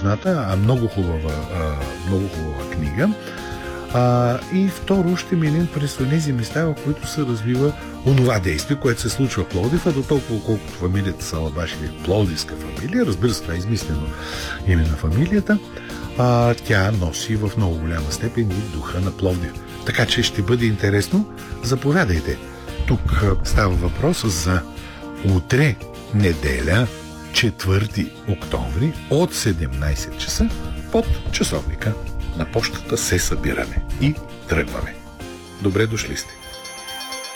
непозната, много хубава книга. И второ, ще минем през тези места, в които се развива онова действие, което се случва в Пловдив, а до толкова колкото фамилията Салабашеви е пловдивска фамилия, разбира се, това е измислено име на фамилията, тя носи в много голяма степен и духа на Пловдив. Така че ще бъде интересно. Заповядайте. Тук става въпрос за утре, неделя, 4 октомври от 17 часа под часовника. На пощата се събираме и тръгваме. Добре дошли сте!